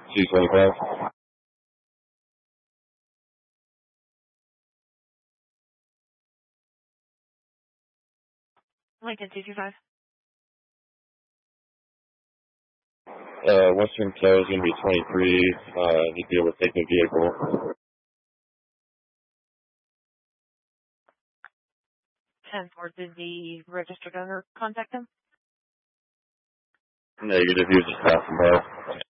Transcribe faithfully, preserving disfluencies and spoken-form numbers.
two twenty-five. Lincoln two two five. Uh, Western Tow is going to be twenty-three. Uh, he'd be able to take the vehicle. ten four, did the registered owner contact him? Negative, he was just passing by.